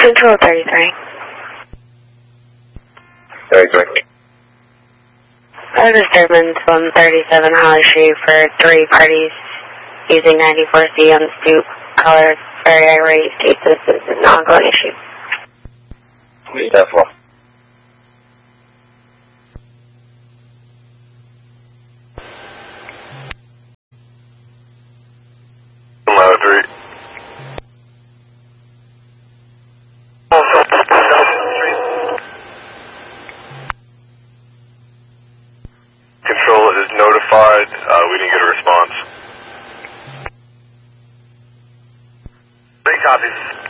Control 33. 33. A disturbance on 37 Holly Street for 3 parties using 94C on the stoop. Caller very irate, states this is an ongoing issue. What is that for? Control is notified. We didn't get a response. 3 copies.